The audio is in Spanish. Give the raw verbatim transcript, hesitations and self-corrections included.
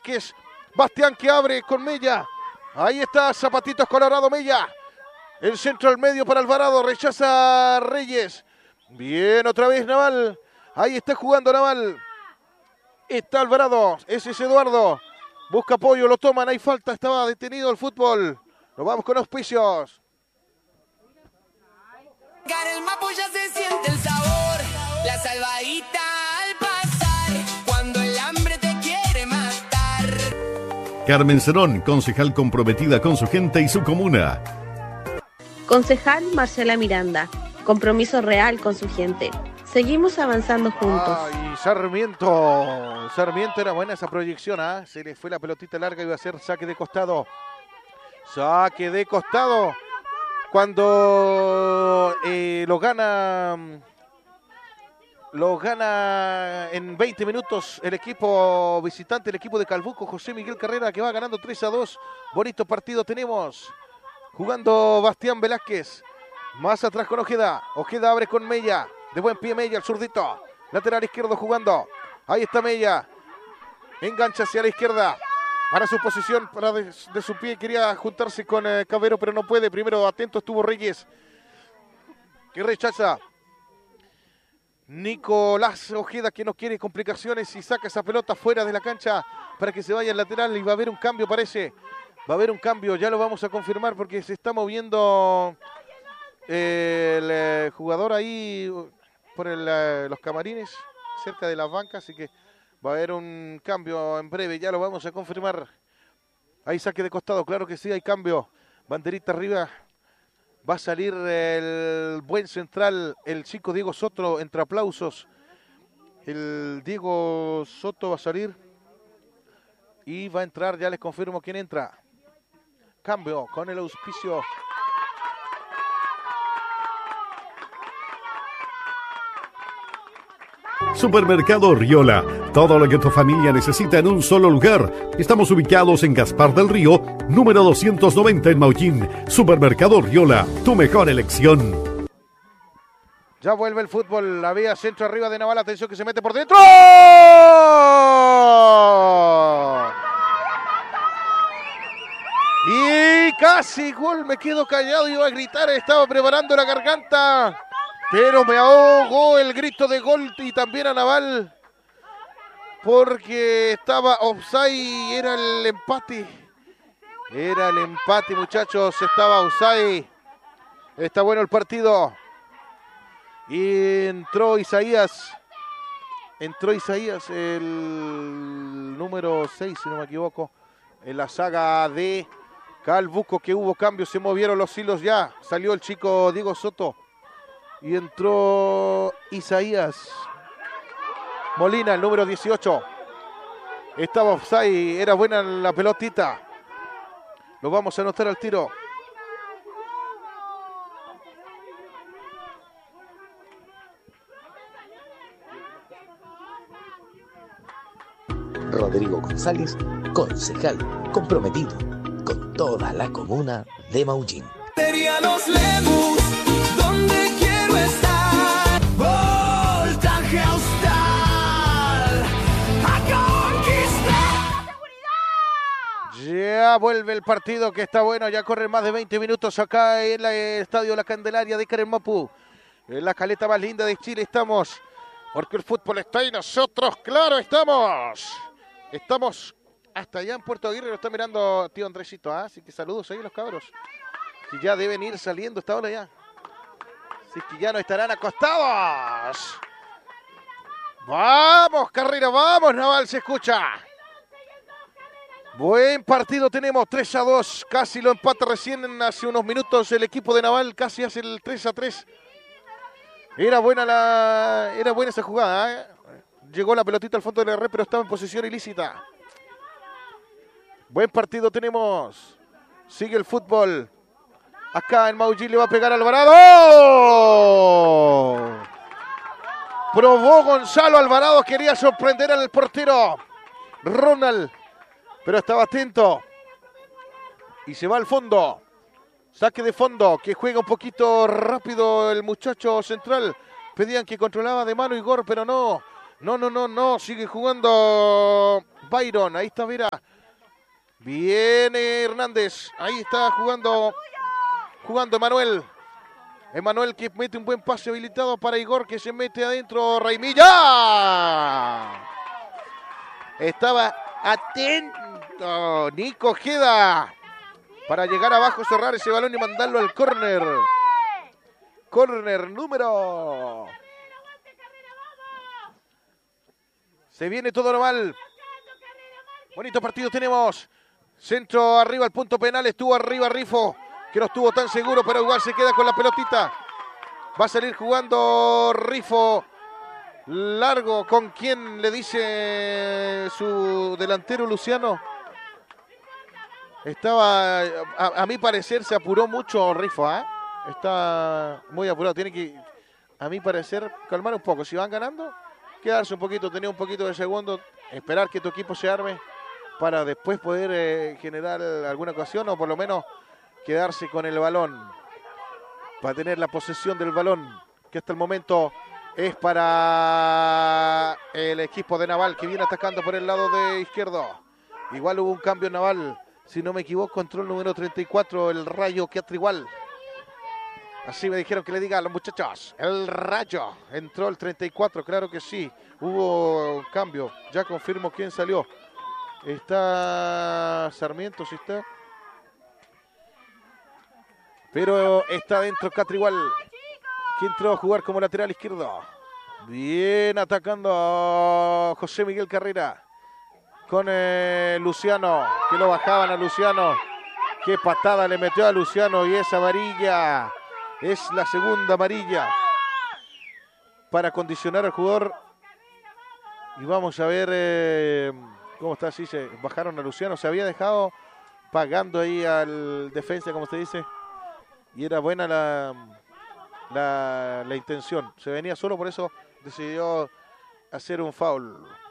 Velázquez. Bastián que abre con Mella. Ahí está Zapatitos Colorado Mella. El centro al medio para Alvarado. Rechaza Reyes. Bien, otra vez Naval. Ahí está jugando Naval. Está Alvarado. Ese es Eduardo. Busca apoyo, lo toman. Hay falta. Estaba detenido el fútbol. Nos vamos con auspicios. El Mapo ya se siente el sabor. La salvadita al pasar. Cuando el hambre te quiere matar. Carmen Cerón, concejal comprometida con su gente y su comuna. Concejal Marcela Miranda, compromiso real con su gente. Seguimos avanzando juntos. Ay, Sarmiento. Sarmiento, era buena esa proyección, ¿ah? ¿eh? Se le fue la pelotita larga y iba a ser saque de costado. Saque de costado. Cuando eh, lo gana, lo gana en veinte minutos el equipo visitante, el equipo de Calbuco, José Miguel Carrera, que va ganando tres a dos. Bonito partido tenemos. Jugando Bastián Velázquez. Más atrás con Ojeda. Ojeda abre con Mella. De buen pie Mella, el zurdito. Lateral izquierdo jugando. Ahí está Mella. Engancha hacia la izquierda. Para su posición, para de, de su pie. Quería juntarse con eh, Cabero, pero no puede. Primero atento estuvo Reyes. Que rechaza. Nicolás Ojeda, que no quiere complicaciones y saca esa pelota fuera de la cancha para que se vaya al lateral. Y va a haber un cambio, parece. Va a haber un cambio, ya lo vamos a confirmar porque se está moviendo eh, el eh, jugador ahí por el, eh, los camarines, cerca de las bancas, así que va a haber un cambio en breve, ya lo vamos a confirmar. Ahí saque de costado, claro que sí, hay cambio. Banderita arriba, va a salir el buen central, el chico Diego Soto, entre aplausos. El Diego Soto va a salir y va a entrar, ya les confirmo quién entra. Cambio con el auspicio. Supermercado Riola. Todo lo que tu familia necesita en un solo lugar. Estamos ubicados en Gaspar del Río, número doscientos noventa en Maullín. Supermercado Riola, tu mejor elección. Ya vuelve el fútbol. La vía centro arriba de Naval. Atención que se mete por dentro. Y casi gol, me quedo callado, iba a gritar, estaba preparando la garganta, pero me ahogó el grito de gol y también a Naval, porque estaba offside y era el empate, era el empate muchachos, estaba offside, está bueno el partido, y entró Isaías, entró Isaías, el número seis si no me equivoco, en la saga de Calbuco, que hubo cambios, se movieron los hilos ya. Salió el chico Diego Soto y entró Isaías Molina, el número dieciocho. Estaba offside, era buena la pelotita. Lo vamos a anotar al tiro. Rodrigo González, concejal comprometido con toda la comuna de Maullín. Los Lemus, donde quiero estar. Voltaje Austral, a conquistar. Ya vuelve el partido que está bueno, ya corren más de veinte minutos acá en la- el estadio La Candelaria de Caremapu. En la caleta más linda de Chile estamos, porque el fútbol está ahí, nosotros, claro, estamos. Estamos hasta allá en Puerto Aguirre, lo está mirando tío Andresito, ¿ah? Así que saludos ahí a los cabros, que ya deben ir saliendo esta hora ya. Así que ya no estarán acostados. Vamos, Carrera, vamos, Naval, se escucha. Buen partido tenemos, tres a dos, casi lo empata recién hace unos minutos el equipo de Naval, casi hace el tres a tres. Era buena la, era buena esa jugada, ¿eh? Llegó la pelotita al fondo de la red, pero estaba en posición ilícita. Buen partido tenemos. Sigue el fútbol. Acá en Maullín le va a pegar Alvarado. Probó Gonzalo Alvarado, quería sorprender al portero Ronald, pero estaba atento. Y se va al fondo. Saque de fondo, que juega un poquito rápido el muchacho central. Pedían que controlaba de mano Igor, pero no. No, no, no, no. Sigue jugando Byron. Ahí está, mira. Viene Hernández. Ahí está jugando. Jugando Emanuel. Emanuel que mete un buen pase habilitado para Igor que se mete adentro. Raimilla. Estaba atento Nico Ojeda para llegar abajo, cerrar ese balón y mandarlo al córner. Córner número. Se viene todo normal. Bonito partido tenemos. Centro arriba al punto penal. Estuvo arriba Rifo, que no estuvo tan seguro, pero igual se queda con la pelotita. Va a salir jugando Rifo. Largo, ¿con quién le dice su delantero Luciano? Estaba, a, a mi parecer se apuró mucho Rifo, ¿ah? ¿eh? Está muy apurado, tiene que, a mi parecer, calmar un poco. Si van ganando, quedarse un poquito, tener un poquito de segundo, esperar que tu equipo se arme para después poder eh, generar alguna ocasión o por lo menos quedarse con el balón, para tener la posesión del balón, que hasta el momento es para el equipo de Naval, que viene atacando por el lado de izquierdo. Igual hubo un cambio en Naval, si no me equivoco, entró el número treinta y cuatro, el Rayo Queatrigual. Así me dijeron que le diga a los muchachos, el Rayo. Entró el treinta y cuatro, claro que sí, hubo un cambio. Ya confirmo quién salió. Está Sarmiento, sí está. Pero está dentro Catrigual, que entró a jugar como lateral izquierdo. Bien atacando José Miguel Carrera. Con eh, Luciano, que lo bajaban a Luciano. Qué patada le metió a Luciano y esa amarilla. Es la segunda amarilla para condicionar al jugador. Y vamos a ver eh, cómo está. Así se bajaron a Luciano. Se había dejado pagando ahí al defensa, como se dice. Y era buena la, la, la intención. Se venía solo, por eso decidió hacer un foul.